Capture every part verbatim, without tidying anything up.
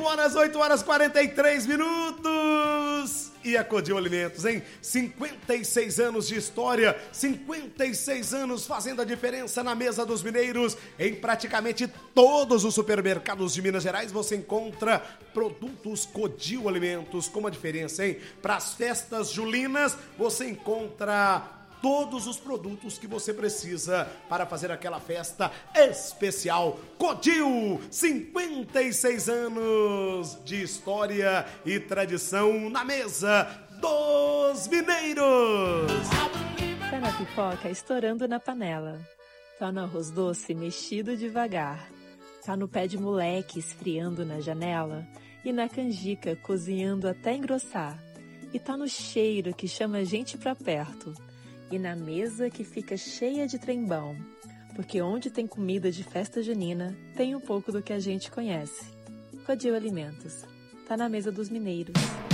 horas, oito horas, quarenta e três minutos. E a Codil Alimentos, hein? cinquenta e seis anos de história, cinquenta e seis anos fazendo a diferença na mesa dos mineiros. Em praticamente todos os supermercados de Minas Gerais você encontra produtos Codil Alimentos. Com uma diferença, hein? Para as festas julinas você encontra todos os produtos que você precisa para fazer aquela festa especial. Codil, cinquenta e seis anos de história e tradição na mesa dos mineiros. Tá na pipoca estourando na panela. Tá no arroz doce mexido devagar. Tá no pé de moleque esfriando na janela. E na canjica cozinhando até engrossar. E tá no cheiro que chama a gente pra perto. E na mesa que fica cheia de trembão, porque onde tem comida de festa junina, tem um pouco do que a gente conhece. Codil Alimentos, tá na mesa dos mineiros.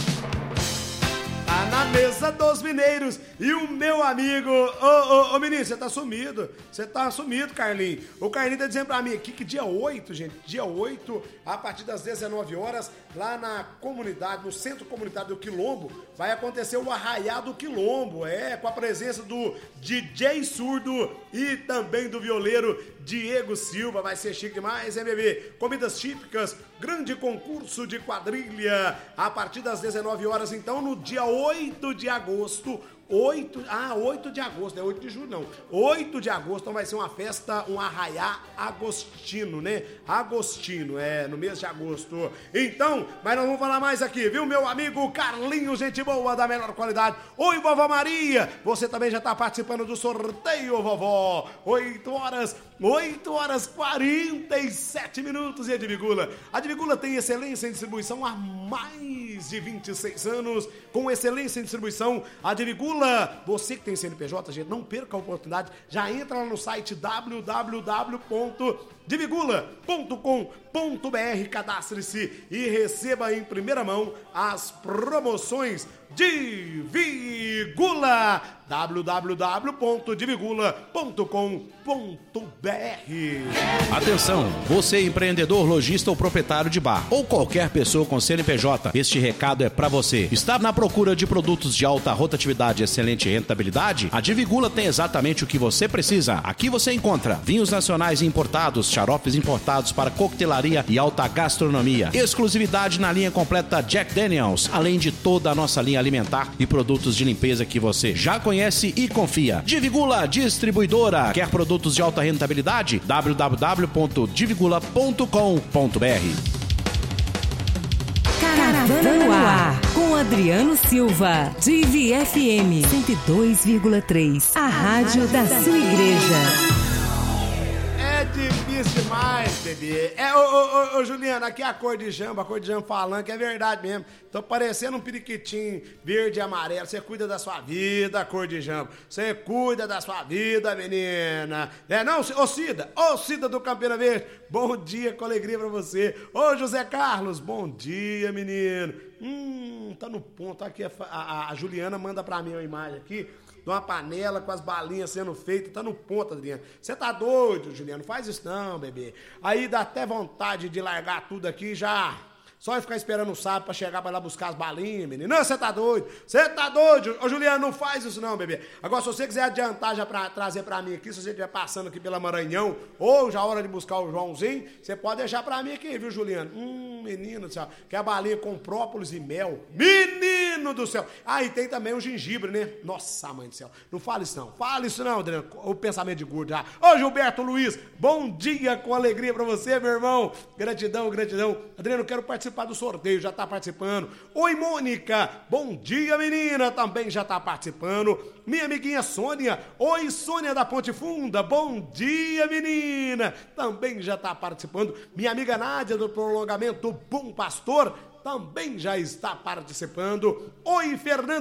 Tá na mesa dos mineiros. E o meu amigo, ô, ô, ô menino, você tá sumido. Você tá sumido, Carlinhos. O Carlinhos tá dizendo pra mim aqui que dia oito, gente, dia oito, a partir das dezenove horas, lá na comunidade, no centro comunitário do Quilombo, vai acontecer o Arraiá do Quilombo, é, com a presença do D J Surdo e também do violeiro Diego Silva. Vai ser chique demais, hein, bebê? Comidas típicas, grande concurso de quadrilha, a partir das dezenove horas, então, no dia oito de agosto, oito, ah, oito de agosto, não é oito de julho não, oito de agosto, então vai ser uma festa, um arraiá agostino, né? Agostino, é, no mês de agosto. Então, mas nós vamos falar mais aqui, viu, meu amigo Carlinhos, gente boa, da melhor qualidade. Oi, vovó Maria, você também já tá participando do sorteio, vovó. oito horas, oito horas, quarenta e sete minutos. E a Divigula? A Divigula tem excelência em distribuição há mais de vinte e seis anos, com excelência em distribuição, a Divigula. Você que tem C N P J, gente, não perca a oportunidade, já entra lá no site w w w ponto divigula ponto com ponto b r, cadastre-se e receba em primeira mão as promoções Divigula, w w w ponto divigula ponto com ponto b r. Atenção, você empreendedor, lojista ou proprietário de bar, ou qualquer pessoa com C N P J, este recado é para você. Está na procura de produtos de alta rotatividade e excelente rentabilidade? A Divigula tem exatamente o que você precisa. Aqui você encontra vinhos nacionais importados, xaropes importados para coquetelaria e alta gastronomia, exclusividade na linha completa Jack Daniels, além de toda a nossa linha alimentar e produtos de limpeza que você já conhece e confia. Divigula Distribuidora. Quer produtos de alta rentabilidade? w w w ponto divigula ponto com ponto b r. Caravana no ar, com Adriano Silva, Divi F M cento e dois vírgula três, a rádio da sua igreja. É difícil demais, bebê. É, ô, ô, ô, ô, Juliana, aqui é a cor de jambo, a cor de jambo falando que é verdade mesmo. Tô parecendo um periquitinho verde e amarelo. Você cuida da sua vida, cor de jambo. Você cuida da sua vida, menina. É não, ô Cida, ô Cida do Campina Verde. Bom dia, com alegria pra você. Ô José Carlos, bom dia, menino. Hum, tá no ponto. Aqui a, a, a Juliana manda pra mim uma imagem aqui de uma panela com as balinhas sendo feitas, tá no ponto, Adriano. Você tá doido, Juliano? Não faz isso não, bebê. Aí dá até vontade de largar tudo aqui já. Só ficar esperando o sábado pra chegar pra lá buscar as balinhas, menino. Não, você tá doido. Você tá doido. Ô, Juliano, não faz isso não, bebê. Agora, se você quiser adiantar já pra trazer pra mim aqui, se você estiver passando aqui pela Maranhão, ou já a hora de buscar o Joãozinho, você pode deixar pra mim aqui, viu, Juliano? Hum, menino do céu. Quer a balinha com própolis e mel? Menino do céu. Ah, e tem também o gengibre, né? Nossa, mãe do céu. Não fala isso não. Fala isso não, Adriano. O pensamento de gordo já. Ô, Gilberto Luiz, bom dia com alegria pra você, meu irmão. Gratidão, gratidão. Adriano, eu quero participar do sorteio, já tá participando. Oi, Mônica, bom dia, menina, também já tá participando. Minha amiguinha Sônia, oi, Sônia da Ponte Funda, bom dia, menina, também já tá participando. Minha amiga Nádia do prolongamento Bom Pastor, também já está participando. Oi, Fernanda,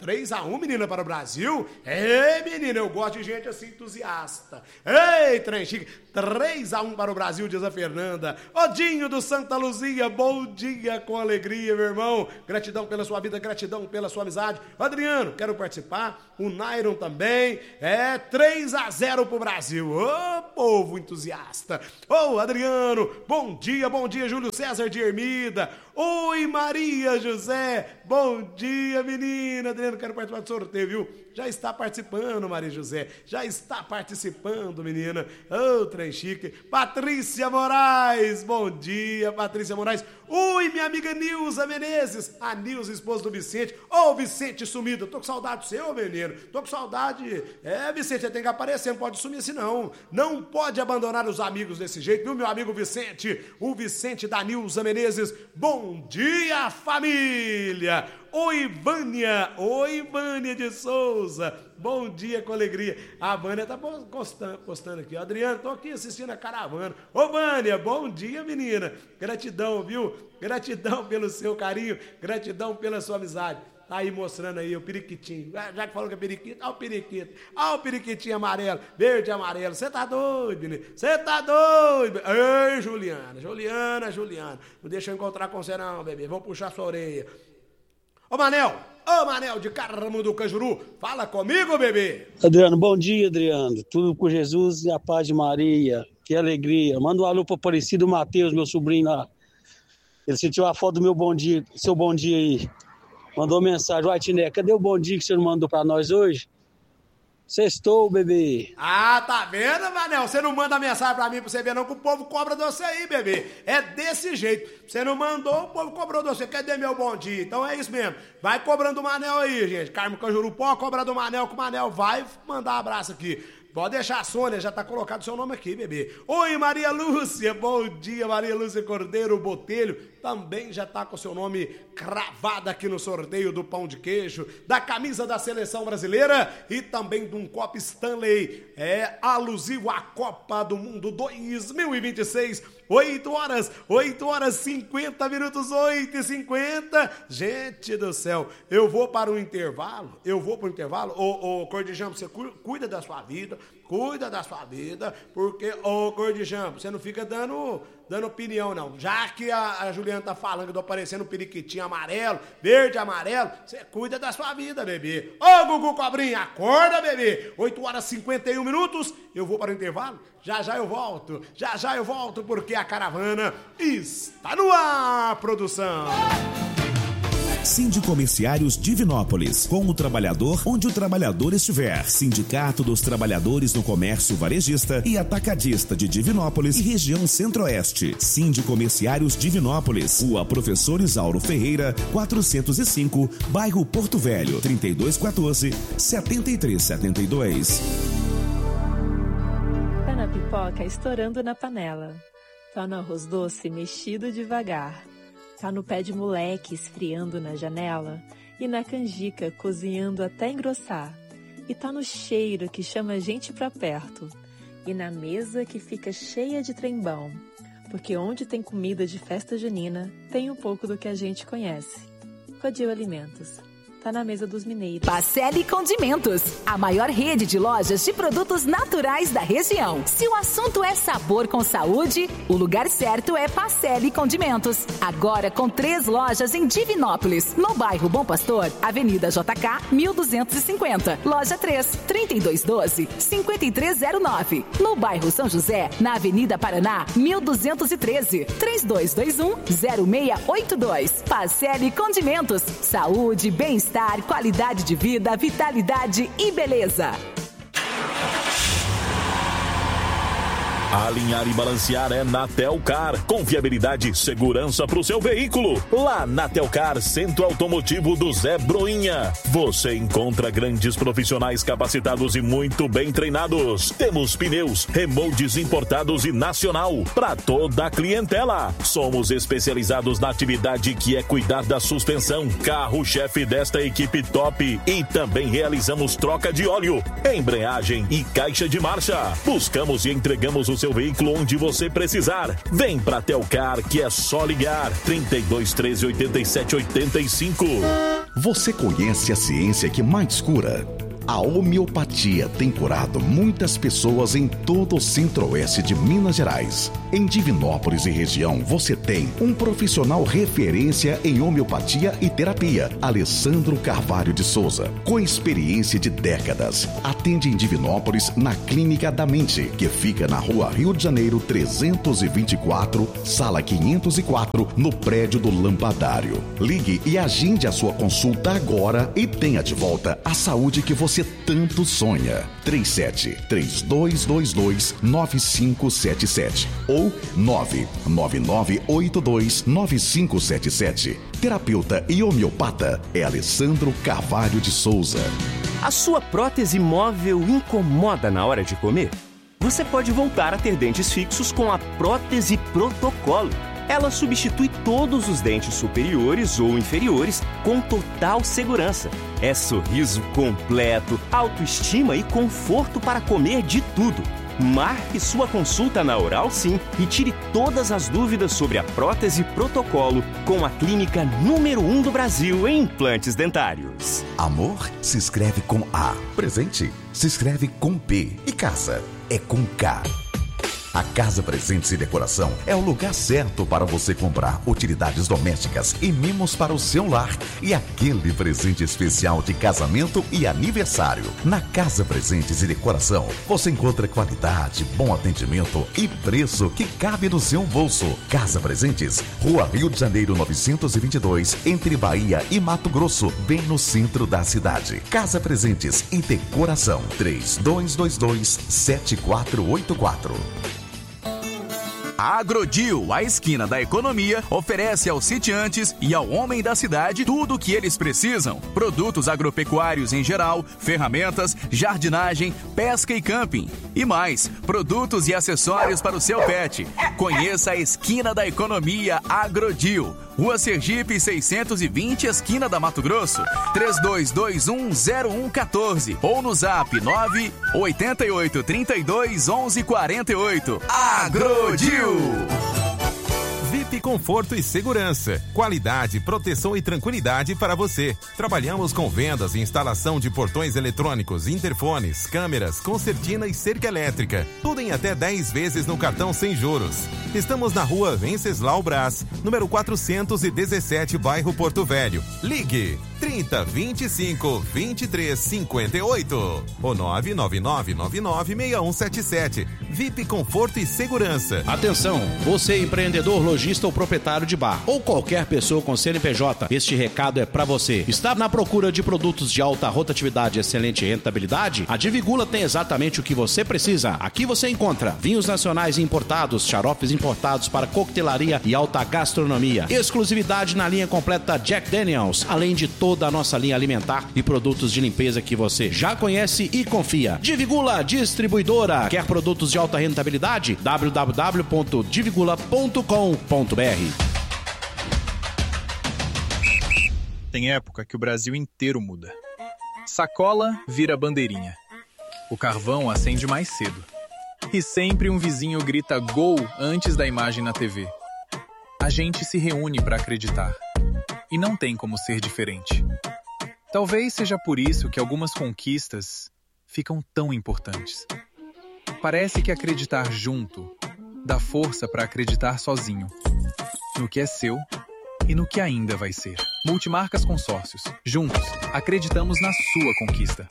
três a um, menina, para o Brasil. Ei, menina, eu gosto de gente assim entusiasta. Ei, trem chique. três a um para o Brasil, diz a Fernanda. Odinho do Santa Luzia, bom dia com alegria, meu irmão. Gratidão pela sua vida, gratidão pela sua amizade. Adriano, quero participar. O Nairon também. É três a zero pro Brasil. Ô, povo entusiasta. Ô, Adriano, bom dia, bom dia, Júlio César de Ermida. Oi, Maria José. Bom dia, menina. Adriano, quero participar do sorteio, viu? Já está participando, Maria José. Já está participando, menina. Ô, trem chique. Patrícia Moraes. Bom dia, Patrícia Moraes. Oi, minha amiga Nilza Menezes. A Nilza, esposa do Vicente. Ô, Vicente sumido. Tô com saudade do seu, menino. Tô com saudade. É, Vicente, você tem que aparecer. Não pode sumir assim, não. Não pode abandonar os amigos desse jeito, viu, meu amigo Vicente? O Vicente da Nilza Menezes. Bom dia, família. Oi, Vânia. Oi, Vânia de Souza. Bom dia com alegria. A Vânia tá postando, postando aqui. Adriano, tô aqui assistindo a caravana. Ô, Vânia, bom dia, menina. Gratidão, viu? Gratidão pelo seu carinho. Gratidão pela sua amizade. Tá aí mostrando aí o periquitinho. Já que falou que é periquito, olha o periquito. Olha o periquitinho amarelo, verde e amarelo. Você tá doido, menino? Você tá doido? Ei, Juliana, Juliana, Juliana. Não deixa eu encontrar com você não, bebê. Vou puxar sua orelha. Ô, Manel, ô, Manel de Carmo do Cajuru, fala comigo, bebê. Adriano, bom dia, Adriano. Tudo com Jesus e a paz de Maria. Que alegria. Manda um alô pro Aparecido Matheus, meu sobrinho lá. Ele sentiu a foto do meu bom dia, seu bom dia aí. Mandou mensagem. Uai, Tiné, cadê o bom dia que você não mandou pra nós hoje? Sextou, bebê. Ah, tá vendo, Manel? Você não manda mensagem pra mim pra você ver não, que o povo cobra de você aí, bebê. É desse jeito. Você não mandou, o povo cobrou de você. Cadê meu bom dia? Então é isso mesmo. Vai cobrando o Manel aí, gente. Carmo Cajurupó, cobra do Manel, que o Manel vai mandar um abraço aqui. Pode deixar a Sônia, já tá colocado o seu nome aqui, bebê. Oi, Maria Lúcia, bom dia, Maria Lúcia Cordeiro Botelho, também já tá com o seu nome cravado aqui no sorteio do pão de queijo, da camisa da Seleção Brasileira e também de um copo Stanley, é alusivo à Copa do Mundo dois mil e vinte e seis, oito horas, oito horas, cinquenta minutos, oito e cinquenta, gente do céu, eu vou para o intervalo, eu vou para o intervalo, ô, ô Cordijão, você cuida da sua vida, cuida da sua vida, porque, ô Cordijão, você não fica dando, dando opinião, não. Já que a, a Juliana tá falando que eu tô aparecendo um periquitinho amarelo, verde, amarelo, você cuida da sua vida, bebê. Ô, Gugu Cobrinha, acorda, bebê. oito horas e cinquenta e um minutos, eu vou para o intervalo. Já já eu volto, já já eu volto, porque a caravana está no ar, produção. Sindicomerciários Divinópolis, com o trabalhador onde o trabalhador estiver. Sindicato dos Trabalhadores no Comércio Varejista e Atacadista de Divinópolis e região Centro-Oeste. Sindicomerciários Divinópolis, Rua Professor Isauro Ferreira, quatrocentos e cinco, bairro Porto Velho, trinta e dois quatorze, setenta e três setenta e dois. Tá na pipoca estourando na panela. Tá no arroz doce mexido devagar. Tá no pé de moleque esfriando na janela e na canjica cozinhando até engrossar. E tá no cheiro que chama a gente pra perto e na mesa que fica cheia de trembão. Porque onde tem comida de festa junina, tem um pouco do que a gente conhece. Codil Alimentos. Tá na mesa dos mineiros. Pacelli Condimentos, a maior rede de lojas de produtos naturais da região. Se o assunto é sabor com saúde, o lugar certo é Pacelli Condimentos. Agora com três lojas em Divinópolis, no bairro Bom Pastor, Avenida J K, mil duzentos e cinquenta. Loja três, trinta e dois doze, cinquenta e três zero nove. No bairro São José, na Avenida Paraná, mil duzentos e treze, trinta e dois vinte e um, zero seis oito dois. Pacelli Condimentos, saúde, bem-estar, qualidade de vida, vitalidade e beleza. Alinhar e balancear é na Telcar. Confiabilidade e segurança para o seu veículo. Lá na Telcar, Centro Automotivo do Zé Broinha. Você encontra grandes profissionais capacitados e muito bem treinados. Temos pneus, remoldes importados e nacional para toda a clientela. Somos especializados na atividade que é cuidar da suspensão, carro-chefe desta equipe top. E também realizamos troca de óleo, embreagem e caixa de marcha. Buscamos e entregamos os seu veículo onde você precisar. Vem pra Telcar, que é só ligar. trinta e dois, treze, oitenta e sete, oitenta e cinco. Você conhece a ciência que mais cura? A homeopatia tem curado muitas pessoas em todo o centro-oeste de Minas Gerais. Em Divinópolis e região, você tem um profissional referência em homeopatia e terapia, Alessandro Carvalho de Souza, com experiência de décadas. Atende em Divinópolis na Clínica da Mente, que fica na Rua Rio de Janeiro trezentos e vinte e quatro, sala quinhentos e quatro, no prédio do Lampadário. Ligue e agende a sua consulta agora e tenha de volta a saúde que você Você tanto sonha. três sete três dois dois dois nove cinco sete sete ou nove nove nove oito dois nove cinco sete sete. Terapeuta e homeopata é Alessandro Carvalho de Souza. A sua prótese móvel incomoda na hora de comer? Você pode voltar a ter dentes fixos com a prótese Protocolo. Ela substitui todos os dentes superiores ou inferiores com total segurança. É sorriso completo, autoestima e conforto para comer de tudo. Marque sua consulta na Oral Sim e tire todas as dúvidas sobre a prótese Protocolo com a clínica número um do Brasil em implantes dentários. Amor se escreve com A. Presente se escreve com P. E casa é com K. A Casa Presentes e Decoração é o lugar certo para você comprar utilidades domésticas e mimos para o seu lar e aquele presente especial de casamento e aniversário. Na Casa Presentes e Decoração, você encontra qualidade, bom atendimento e preço que cabe no seu bolso. Casa Presentes, Rua Rio de Janeiro novecentos e vinte e dois, entre Bahia e Mato Grosso, bem no centro da cidade. Casa Presentes e Decoração, três dois dois dois sete quatro oito quatro. A Agrodil, a esquina da economia, oferece aos sitiantes e ao homem da cidade tudo o que eles precisam. Produtos agropecuários em geral, ferramentas, jardinagem, pesca e camping. E mais, produtos e acessórios para o seu pet. Conheça a esquina da economia Agrodil. Rua Sergipe seiscentos e vinte, esquina da Mato Grosso. três dois dois um zero um um quatro ou no zap nove oito oito três dois um um quatro oito. Agrodil! V I P Conforto e Segurança. Qualidade, proteção e tranquilidade para você. Trabalhamos com vendas e instalação de portões eletrônicos, interfones, câmeras, concertina e cerca elétrica. Tudo em até dez vezes no cartão sem juros. Estamos na rua Venceslau Brás, número quatrocentos e dezessete, bairro Porto Velho. Ligue trinta, vinte e cinco, vinte e três, cinquenta e oito ou nove nove nove nove nove seis um sete sete. V I P Conforto e Segurança. Atenção, você empreendedor, lojista ou proprietário de bar ou qualquer pessoa com C N P J, este recado é para você. Está na procura de produtos de alta rotatividade e excelente rentabilidade? A Divigula tem exatamente o que você precisa. Aqui você encontra vinhos nacionais importados, xaropes importados para coquetelaria e alta gastronomia, exclusividade na linha completa Jack Daniels, além de toda a nossa linha alimentar e produtos de limpeza que você já conhece e confia. Divigula Distribuidora. Quer produtos de alta rentabilidade? w w w ponto divigula ponto com ponto b r. Tem época que o Brasil inteiro muda. Sacola vira bandeirinha. O carvão acende mais cedo. E sempre um vizinho grita gol antes da imagem na T V. A gente se reúne para acreditar. E não tem como ser diferente. Talvez seja por isso que algumas conquistas ficam tão importantes. Parece que acreditar junto dá força para acreditar sozinho. No que é seu e no que ainda vai ser. Multimarcas Consórcios. Juntos, acreditamos na sua conquista.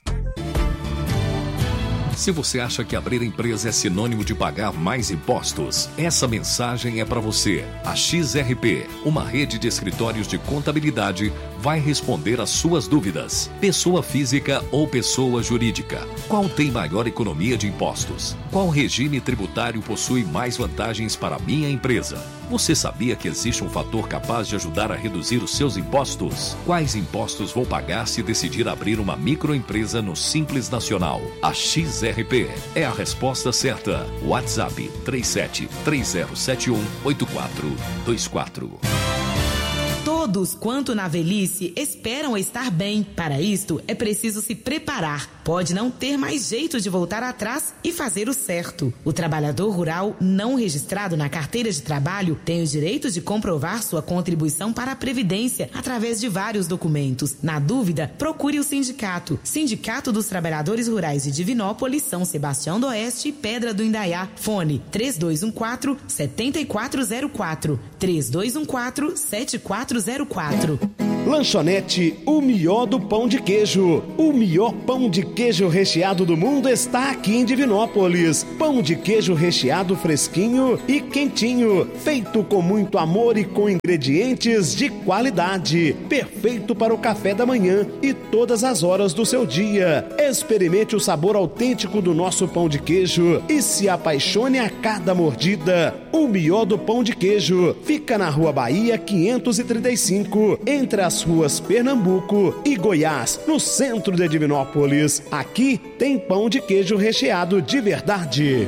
Se você acha que abrir empresa é sinônimo de pagar mais impostos, essa mensagem é para você. A X R P, uma rede de escritórios de contabilidade, vai responder às suas dúvidas. Pessoa física ou pessoa jurídica? Qual tem maior economia de impostos? Qual regime tributário possui mais vantagens para a minha empresa? Você sabia que existe um fator capaz de ajudar a reduzir os seus impostos? Quais impostos vou pagar se decidir abrir uma microempresa no Simples Nacional? A X R P é a resposta certa. WhatsApp três sete três zero sete um oito quatro dois quatro. Todos, quanto na velhice, esperam estar bem. Para isto, é preciso se preparar. Pode não ter mais jeito de voltar atrás e fazer o certo. O trabalhador rural não registrado na carteira de trabalho tem o direito de comprovar sua contribuição para a Previdência através de vários documentos. Na dúvida, procure o sindicato. Sindicato dos Trabalhadores Rurais de Divinópolis, São Sebastião do Oeste e Pedra do Indaiá. Fone três dois um quatro, sete quatro zero quatro. três dois um quatro, sete quatro zero quatro. Lanchonete O Mió do Pão de Queijo. O melhor pão de queijo recheado do mundo está aqui em Divinópolis. Pão de queijo recheado fresquinho e quentinho, feito com muito amor e com ingredientes de qualidade. Perfeito para o café da manhã e todas as horas do seu dia. Experimente o sabor autêntico do nosso pão de queijo e se apaixone a cada mordida. O Mió do Pão de Queijo fica na Rua Bahia quinhentos e trinta e cinco, entre as ruas Pernambuco e Goiás, no centro de Divinópolis. Aqui tem pão de queijo recheado de verdade.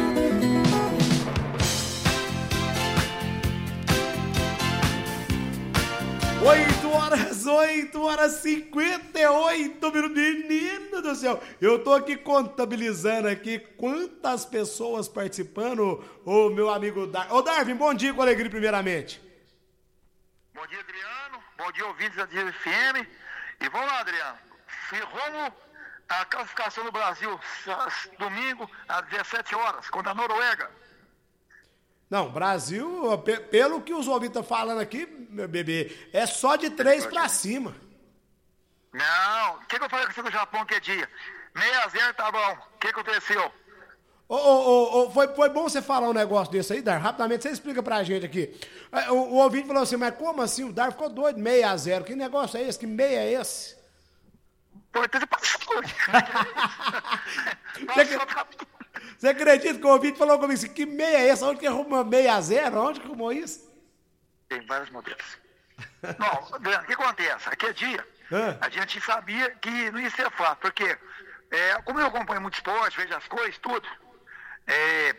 oito horas, oito horas e cinquenta e oito minutos. Menino do céu, eu tô aqui contabilizando aqui quantas pessoas participando. Ô, meu amigo Darwin. Ô, Darwin, bom dia com alegria primeiramente. Bom dia, Adriano. Bom dia, ouvintes da Diva F M. E vamos lá, Adriano. Se rumo a classificação do Brasil, domingo, às dezessete horas, contra a Noruega. Não, Brasil, pe- pelo que os ouvintes estão falando aqui, meu bebê, é só de três pra cima. Não, o que, que eu falei com você do Japão que dia? seis a zero tá bom. O que aconteceu? Ô, ô, ô, ô, foi, foi bom você falar um negócio desse aí, Dar. Rapidamente, você explica pra gente aqui. O, o ouvinte falou assim, mas como assim? O Dar ficou doido, seis a zero. Que negócio é esse? Que meia é esse? Pô, então você passou. Você acredita que o ouvinte falou comigo assim, que meia é essa? Onde que arrumou seis a zero? Onde que arrumou isso? Tem vários modelos. Bom, Adriano, o que acontece? Aquele dia, ah. a gente sabia que não ia ser fácil, porque é, como eu acompanho muito esporte, vejo as coisas, tudo, é,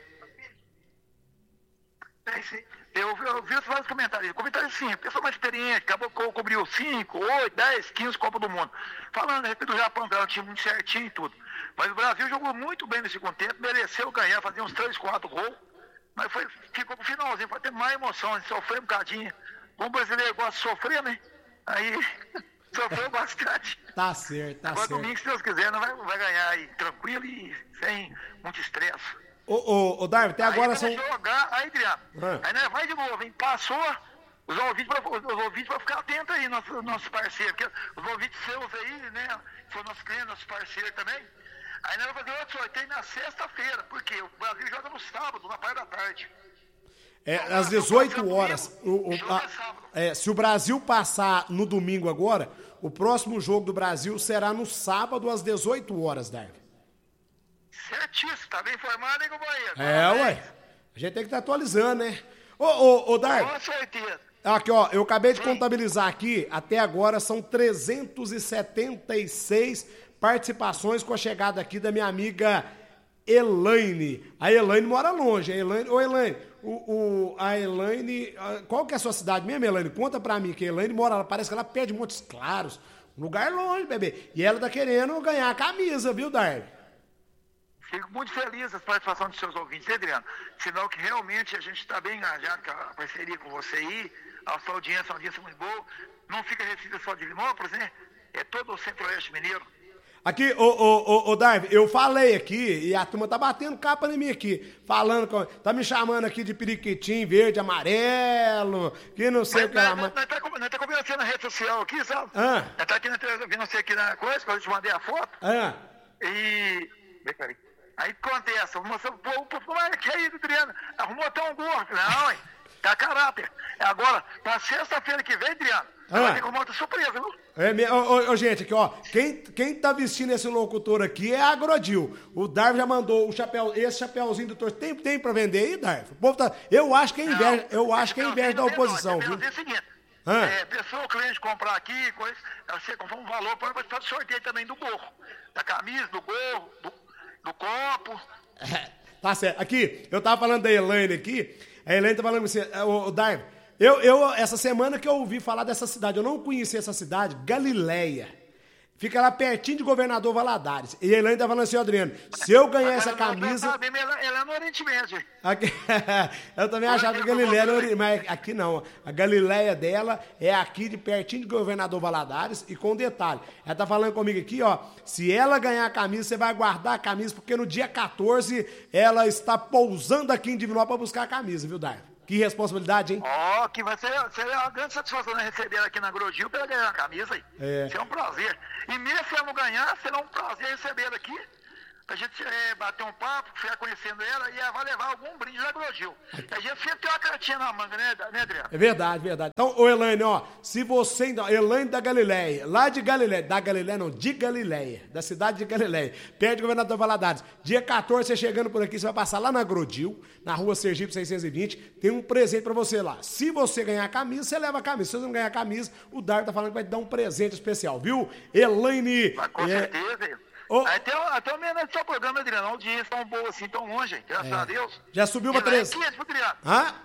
eu, eu vi vários comentários, comentários sim, pessoa mais experiente, acabou que cobriu cinco, oito, dez, quinze Copas do Mundo, falando a respeito do Japão, que era um time muito certinho e tudo, mas o Brasil jogou muito bem no segundo tempo, mereceu ganhar, fazer uns três, quatro gols, mas foi, ficou pro finalzinho, foi ter mais emoção, a gente sofreu um bocadinho, como o brasileiro gosta de sofrer, né, aí sofreu bastante. Tá certo, tá Agora, certo. domingo, se Deus quiser, nós vai, vai ganhar aí, tranquilo e sem muito estresse. Ô, ô, ô, Darwin, até agora aí, são... jogar, aí, Adriano, ah. aí nós vai de novo, hein? Passou, os ouvintes vão ficar atentos aí, nossos nosso parceiros, porque os ouvintes seus aí, né, foram nossos clientes, nossos parceiros também. Aí nós vamos fazer outro sorteio na sexta-feira, porque o Brasil joga no sábado, na parte da tarde. É, às dezoito horas. O, o, a, é, se o Brasil passar no domingo agora, o próximo jogo do Brasil será no sábado às dezoito horas, Darwin. Certíssimo, tá bem informado, hein, companheiro? É, ué. A gente tem que estar atualizando, né? Ô, ô, ô, Darwin. Com certeza. Aqui, ó, eu acabei de contabilizar aqui, até agora são trezentos e setenta e seis participações com a chegada aqui da minha amiga Elaine. A Elaine mora longe, a Elaine... Ô, Elaine, o, o, a Elaine... Qual que é a sua cidade mesmo, Elaine? Conta pra mim, que a Elaine mora, parece que ela pede Montes Claros, um lugar longe, bebê. E ela tá querendo ganhar a camisa, viu, Darwin? Fico muito feliz com a participação dos seus ouvintes, Adriano. Sinal que realmente a gente está bem engajado com a parceria com você aí, a sua audiência é uma audiência muito boa. Não fica restrita só de Divinópolis, né? É todo o centro-oeste mineiro. Aqui, ô, ô, ô, ô, Darwin, eu falei aqui, e a turma tá batendo capa em mim aqui, falando, com, tá me chamando aqui de periquitim verde, amarelo, que não sei o que lá. Nós tá, nós tá conversando na rede social aqui, sabe? Ah. Nós tá aqui na vendo você aqui na coisa, quando eu te mandei a foto. Ah. E... Peraí. Aí acontece, o povo é que aí, Adriano, arrumou até um gordo. Não, hein? Tá caráter. Agora, pra sexta-feira que vem, Adriano, ah. vai ter como outra surpresa, viu? É, ô, ô, ô, gente, aqui, ó, quem, quem tá vestindo esse locutor aqui é a Agrodil. O Darwin já mandou o chapéu, esse chapéuzinho do torcedor. Tem, tem pra vender aí, Darwin? O povo tá, eu acho que é inveja, eu acho que é inveja da oposição, viu? É o seguinte, ah. é, pessoa, o cliente comprar aqui, coisa, você comprar um valor, pode fazer sorteio também do gorro, da camisa, do gorro, do, do copo. Tá certo. Aqui, eu tava falando da Elaine aqui, a Elaine tá falando assim, o, o Darwin, Eu, eu, essa semana que eu ouvi falar dessa cidade, eu não conhecia essa cidade, Galileia. Fica lá pertinho de Governador Valadares. E ele ainda falando assim, Adriano, se eu ganhar essa camisa... Ela, ela é no Oriente Médio. Aqui, eu também achava que Galileia era no Oriente, mas aqui não. A Galileia dela é aqui de pertinho de Governador Valadares e com detalhe. Ela tá falando comigo aqui, ó, se ela ganhar a camisa, você vai guardar a camisa, porque no dia quatorze ela está pousando aqui em Divinópolis para buscar a camisa, viu, Darwin? Que responsabilidade, hein? Ó, oh, que vai ser, ser uma grande satisfação, né, receber ela aqui na Agrodil para ela ganhar a camisa aí. É. Será um prazer. E mesmo se ela não ganhar, será um prazer receber ela aqui, pra gente é, bater um papo, ficar conhecendo ela e ela vai levar algum brinde da Agrodil. A gente sempre tem uma cartinha na manga, né, né Adriano? É verdade, verdade. Então, ô Elaine, ó, se você, então, Elaine da Galileia, lá de Galileia, da Galileia não, de Galileia, da cidade de Galileia, perto de Governador Valadares, dia quatorze, você chegando por aqui, você vai passar lá na Agrodil, na rua Sergipe seiscentos e vinte, tem um presente pra você lá. Se você ganhar a camisa, você leva a camisa. Se você não ganhar a camisa, o Darwin tá falando que vai te dar um presente especial, viu? Elaine... Mas com é... certeza, oh. Até, até o menos do seu programa, Adriano, a audiência tão boa assim, tão longe, graças é. a Deus. Já subiu pra três. Lá é quente, Adriano. Hã?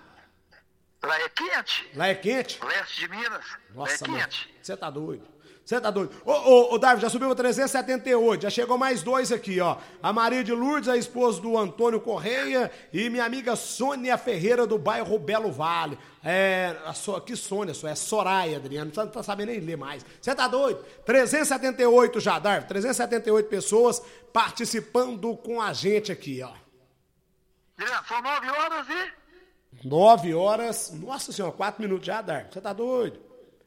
Lá é quente. Lá é quente? Leste de Minas. Nossa, lá é quente. Você tá doido. Você tá doido. Ô, ô, ô, Darwin, já subiu pra trezentos e setenta e oito, já chegou mais dois aqui, ó. A Maria de Lourdes, a esposa do Antônio Correia, e minha amiga Sônia Ferreira, do bairro Belo Vale. É, a so, que Sônia, só é Soraya, Adriano, não tá sabendo nem ler mais. Você tá doido? trezentos e setenta e oito já, Darwin, trezentos e setenta e oito pessoas participando com a gente aqui, ó. Adriano, são nove horas e... nove horas, nossa senhora, quatro minutos já, Darwin, você tá doido?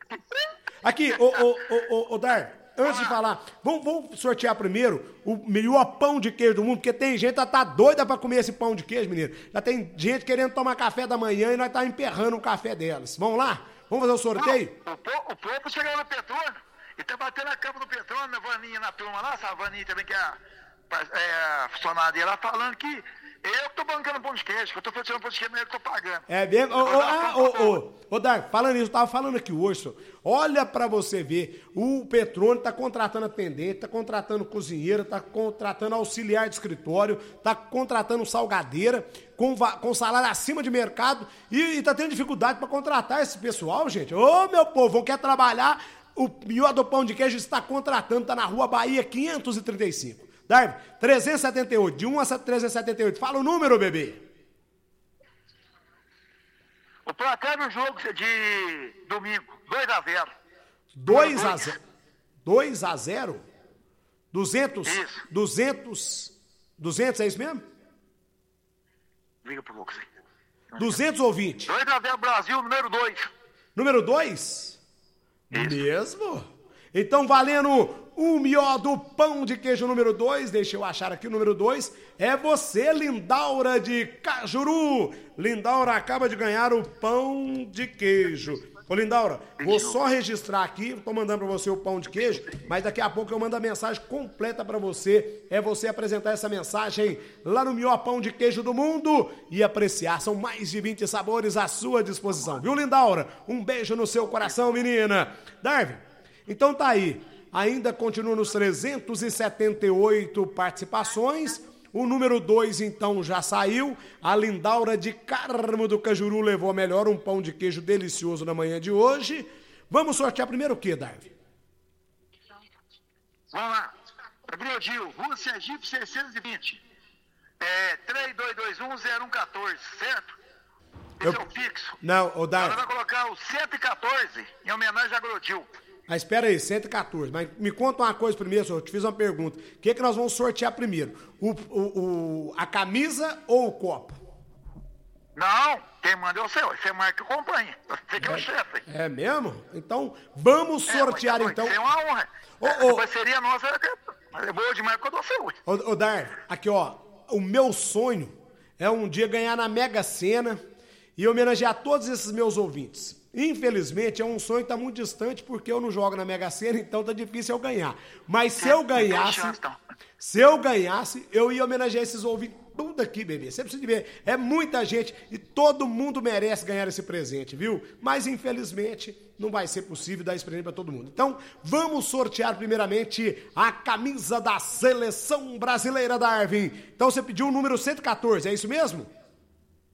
Aqui, ô, ô, ô, ô, ô Darwin, antes de falar, vamos, vamos sortear primeiro o melhor pão de queijo do mundo, porque tem gente que tá doida pra comer esse pão de queijo, menino. Já tem gente querendo tomar café da manhã e nós tá emperrando o café delas. Vamos lá? Vamos fazer o sorteio? Não, o, o povo chegou no Petrônio e tá batendo a cama do Petrônio, na Vaninha, na turma lá, essa Vaninha também que é a, é a funcionária dele lá, falando que eu que tô bancando pão de queijo, que eu tô fazendo pão de queijo, mas eu que tô pagando. É mesmo? Ô, ô, ah, ô, ô, ô, Darwin, falando isso, eu tava falando aqui hoje, senhor. Olha pra você ver, o Petrônio tá contratando atendente, tá contratando cozinheira, tá contratando auxiliar de escritório, tá contratando salgadeira, com, com salário acima de mercado, e, e tá tendo dificuldade pra contratar esse pessoal, gente. Ô, meu povo, quer trabalhar, o melhor do pão de queijo está contratando, tá na Rua Bahia quinhentos e trinta e cinco. Darwin, trezentos e setenta e oito, de um a trezentos e setenta e oito. Fala o número, bebê. O placar do jogo de domingo, dois a zero. dois a zero? dois a zero? duzentos? Isso. duzentos? duzentos, é isso mesmo? Liga pro Lucas aí. duzentos ou vinte? dois a zero Brasil, número dois. Número dois? Mesmo? Então, valendo o melhor do pão de queijo número dois, deixa eu achar aqui o número dois, é você, Lindaura de Cajuru. Lindaura acaba de ganhar o pão de queijo. Ô, Lindaura, vou só registrar aqui, tô mandando pra você o pão de queijo, mas daqui a pouco eu mando a mensagem completa pra você. É você apresentar essa mensagem lá no melhor pão de queijo do mundo e apreciar. São mais de vinte sabores à sua disposição. Viu, Lindaura? Um beijo no seu coração, menina. Darwin, então tá aí. Ainda continua nos trezentos e setenta e oito participações. O número dois, então, já saiu. A Lindaura de Carmo do Cajuru levou a melhor, um pão de queijo delicioso na manhã de hoje. Vamos sortear primeiro o quê, Darwin? Vamos lá. Agrodil, Rua Sergipe seiscentos e vinte. É três dois dois um zero um um quatro, certo? Esse Eu... é o fixo. Não, o Darwin. Ela vai colocar o cento e quatorze em homenagem a Agrodil. Ah, espera aí, cento e quatorze. Mas me conta uma coisa primeiro, senhor. Eu te fiz uma pergunta. O que é que nós vamos sortear primeiro? O, o, o, a camisa ou o copo? Não, quem manda é o seu. Você marca e acompanha. Você que é, é o chefe. É mesmo? Então, vamos sortear, é, então. É uma honra. Ô, a ô, parceria nossa é boa demais porque eu dou seu. Ô, ô Darwin, aqui, ó. O meu sonho é um dia ganhar na Mega Sena e homenagear todos esses meus ouvintes. Infelizmente, é um sonho que está muito distante porque eu não jogo na Mega Sena, então tá difícil eu ganhar. Mas se eu ganhasse, se eu ganhasse, eu ia homenagear esses ouvintes tudo aqui, bebê. Você precisa de ver, é muita gente e todo mundo merece ganhar esse presente, viu? Mas infelizmente não vai ser possível dar esse presente para todo mundo. Então, vamos sortear primeiramente a camisa da Seleção Brasileira, Darwin. Então você pediu o número cento e quatorze, é isso mesmo?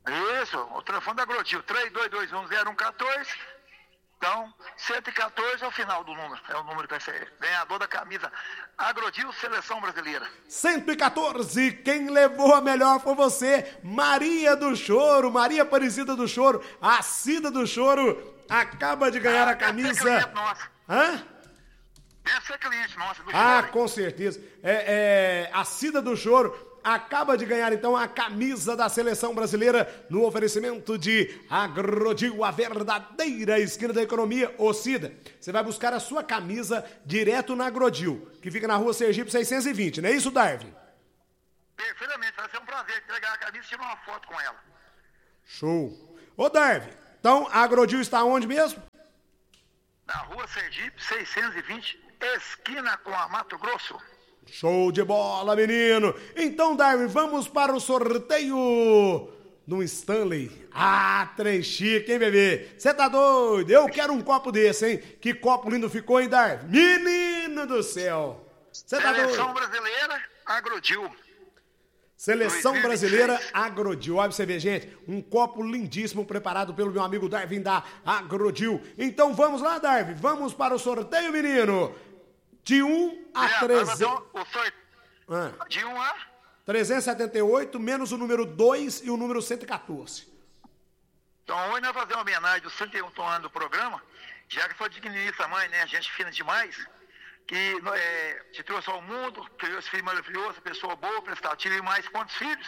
Isso, o telefone da Agrodil, três dois dois um zero um um quatro. Então, cento e quatorze é o final do número. É o número que vai ser ganhador da camisa Agrodil Seleção Brasileira. cento e quatorze, quem levou a melhor foi você, Maria do Choro, Maria Aparecida do Choro, a Cida do Choro, acaba de ganhar ah, a camisa. Hã? Deve ser cliente nossa do Ah, Choro. com certeza. É, é, a Cida do Choro acaba de ganhar, então, a camisa da Seleção Brasileira no oferecimento de Agrodil, a verdadeira esquina da economia. Ô, Cida, você vai buscar a sua camisa direto na Agrodil, que fica na rua Sergipe seiscentos e vinte, não é isso, Darwin? Perfeitamente, vai ser um prazer pegar a camisa e tirar uma foto com ela. Show. Ô, Darwin, então, a Agrodil está onde mesmo? Na rua Sergipe seiscentos e vinte, esquina com a Mato Grosso. Show de bola, menino! Então, Darwin, vamos para o sorteio do Stanley. Ah, trem chique, hein, bebê? Você tá doido? Eu quero um copo desse, hein? Que copo lindo ficou, hein, Darwin? Menino do céu! Você tá doido? Seleção Brasileira, Agrodil. Seleção Brasileira, Agrodil. Olha pra você ver, gente, um copo lindíssimo preparado pelo meu amigo Darwin da Agrodil. Então vamos lá, Darwin, vamos para o sorteio, menino. De um a trezentos. Ah. De um a? trezentos e setenta e oito, menos o número dois e o número cento e quatorze. Então hoje nós vamos fazer uma homenagem dos trinta e um anos do programa, já que foi digníssima mãe, né? Gente fina demais, que é, te trouxe ao mundo, criou esse filho maravilhoso, pessoa boa, prestativa e mais quantos filhos?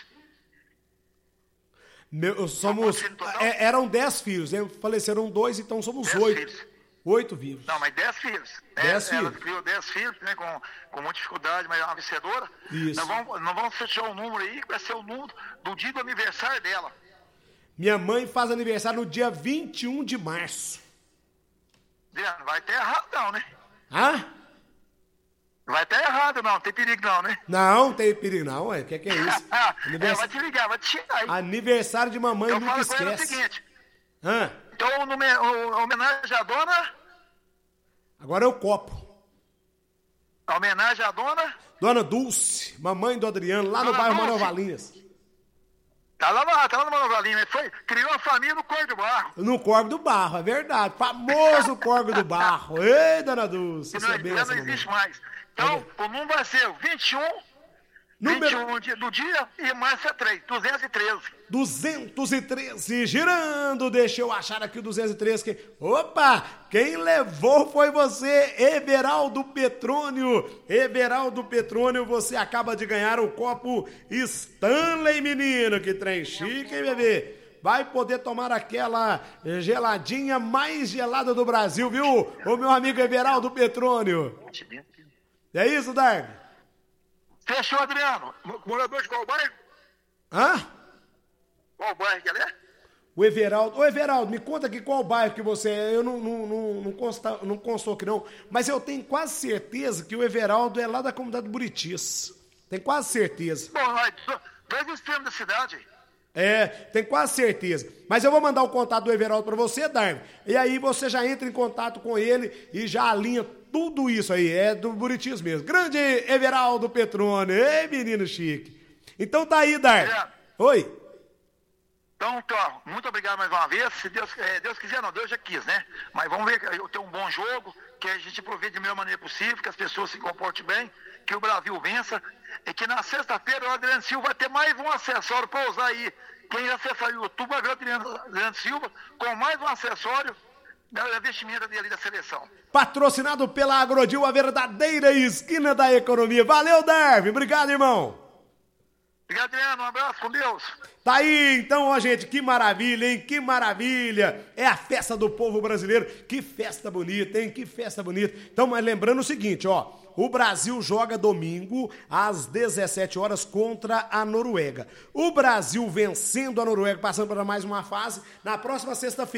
Meu, somos. É, eram dez filhos, né? Faleceram dois, então somos oito. Filhos. Oito vivos. Não, mas dez filhos. Dez ela, filhos. Ela criou dez filhos, né? Com, com muita dificuldade, mas é uma vencedora. Isso. Nós vamos, nós vamos fechar o número aí, que vai ser o número do dia do aniversário dela. Minha mãe faz aniversário no dia vinte e um de março. Não vai ter errado não, né? Hã? Vai ter errado não, não tem perigo não, né? Não, não tem perigo não, ué. O que, que é isso? Anivers... é, vai te ligar, vai te chegar aí. Aniversário de mamãe, eu nunca falo esquece. Com ela o seguinte. Hã? Então, no, o, homenagem à dona... Agora é o copo. A homenagem à dona... Dona Dulce, mamãe do Adriano, lá dona no bairro Manuel Valinhas. Tá lá, no, tá lá no Manuel Valinhas. Foi, criou a família no Corgo do Barro. No Corgo do Barro, é verdade. Famoso Corgo do Barro. Ei, Dona Dulce. Não, é já não existe mais. Então, é. O número vai ser vinte e um... Número... vinte e um do dia e mais é três, duzentos e treze. duzentos e treze, girando, deixa eu achar aqui o duzentos e treze. Que... Opa, quem levou foi você, Everaldo Petrônio. Everaldo Petrônio, você acaba de ganhar o copo Stanley, menino. Que trem chique, hein, bebê? Vai poder tomar aquela geladinha mais gelada do Brasil, viu? O meu amigo Everaldo Petrônio. É isso, Darwin? Fechou, Adriano. Morador de qual bairro? Hã? Qual bairro que ele é? O Everaldo. Ô, Everaldo, me conta aqui qual bairro que você é. Eu não, não, não, não, consta, não constou aqui, não. Mas eu tenho quase certeza que o Everaldo é lá da comunidade Buritis. Tenho quase certeza. Bom, nós dois extremos da cidade. É, tenho quase certeza. Mas eu vou mandar o contato do Everaldo pra você, Darwin. E aí você já entra em contato com ele e já alinha tudo isso aí. É do Buritis mesmo. Grande Everaldo Petrônio. Ei, menino chique. Então tá aí, Darwin. É. Oi. Então, Cláudio, muito obrigado mais uma vez. Se Deus, é, Deus quiser, não, Deus já quis, né? Mas vamos ver que eu tenho um bom jogo, que a gente aproveite da melhor maneira possível, que as pessoas se comportem bem, que o Brasil vença. E que na sexta-feira o Adriano Silva vai ter mais um acessório para usar aí. Quem acessar o YouTube vai ver o Adriano Silva com mais um acessório da vestimenta dele da seleção. Patrocinado pela Agrodil, a verdadeira esquina da economia. Valeu, Darwin. Obrigado, irmão. Obrigado, Adriano. Um abraço, com Deus. Tá aí, então, ó, gente, que maravilha, hein? Que maravilha. É a festa do povo brasileiro. Que festa bonita, hein? Que festa bonita. Então, mas lembrando o seguinte, ó. O Brasil joga domingo às dezessete horas contra a Noruega. O Brasil vencendo a Noruega, passando para mais uma fase. Na próxima sexta-feira,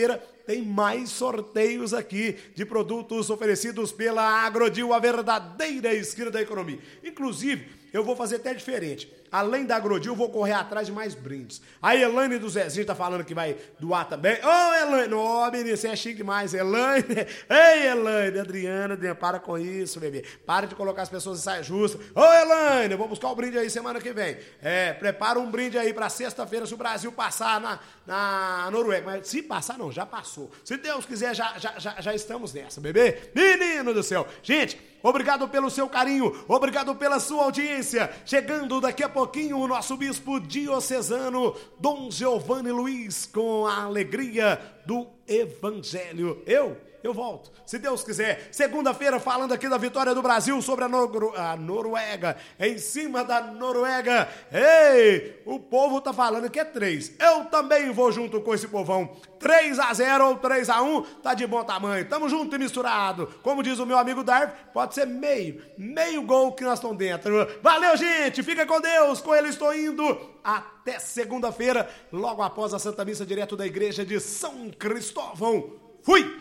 tem mais sorteios aqui de produtos oferecidos pela Agrodil, a verdadeira esquina da economia. Inclusive, eu vou fazer até diferente. Além da Agrodil, eu vou correr atrás de mais brindes. A Elaine do Zezinho tá falando que vai doar também. Ô, oh, Elaine! Ô, oh, menino, você é chique demais. Elaine! Ei, Elaine! Adriana, Adriana, para com isso, bebê. Para de colocar as pessoas em saia justa. Ô, oh, Elaine! Eu vou buscar o brinde aí semana que vem. É, prepara um brinde aí pra sexta-feira, se o Brasil passar na, na Noruega. Mas se passar, não, já passou. Se Deus quiser, já, já, já, já estamos nessa, bebê. Menino do céu! Gente, obrigado pelo seu carinho, obrigado pela sua audiência. Chegando daqui a pouquinho o nosso bispo diocesano, Dom Giovanni Luiz, com a alegria do Evangelho. Eu, eu volto, se Deus quiser. Segunda-feira, falando aqui da vitória do Brasil sobre a, Nor- a Noruega, em cima da Noruega. Ei, o povo tá falando que é três. Eu também vou junto com esse povão. três a zero ou três a um, tá de bom tamanho. Tamo junto e misturado. Como diz o meu amigo Darf, pode ser meio, meio gol que nós estamos dentro. Valeu, gente. Fica com Deus. Com ele estou indo. Até segunda-feira, logo após a Santa Missa, direto da igreja de São Cristóvão. Fui!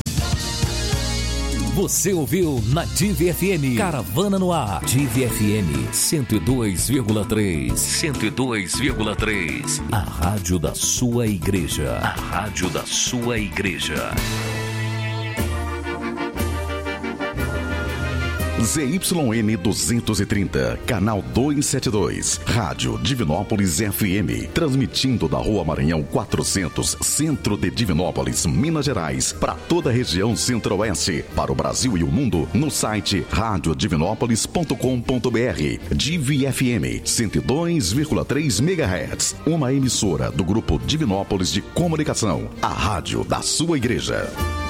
Você ouviu na Div F M, Caravana no Ar. Div F M cento e dois vírgula três. cento e dois vírgula três. A rádio da sua igreja. A rádio da sua igreja. Z Y N duzentos e trinta, canal duzentos e setenta e dois, Rádio Divinópolis F M, transmitindo da Rua Maranhão quatrocentos, centro de Divinópolis, Minas Gerais, para toda a região centro-oeste, para o Brasil e o mundo, no site rádio divinópolis ponto com ponto b r. Div F M cento e dois vírgula três megahertz, uma emissora do Grupo Divinópolis de Comunicação, a rádio da sua igreja.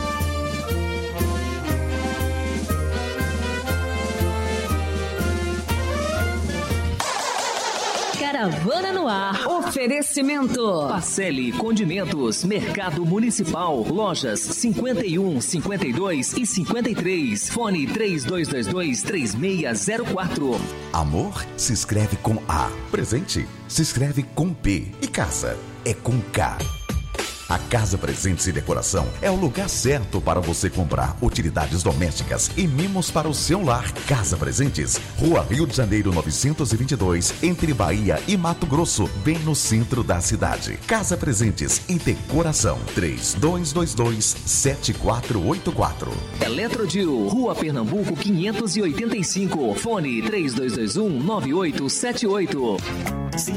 Caravana no Ar. Oferecimento. Pacelli Condimentos, Mercado Municipal, lojas cinquenta e um, cinquenta e dois e cinquenta e três. Fone três dois dois dois, três seis zero quatro. Amor se escreve com A. Presente se escreve com P. E casa é com K. A Casa Presentes e Decoração é o lugar certo para você comprar utilidades domésticas e mimos para o seu lar. Casa Presentes, Rua Rio de Janeiro novecentos e vinte e dois, entre Bahia e Mato Grosso, bem no centro da cidade. Casa Presentes e Decoração, três dois dois dois, sete quatro oito quatro. Eletrodil, Rua Pernambuco quinhentos e oitenta e cinco, fone três dois dois um, nove oito sete oito.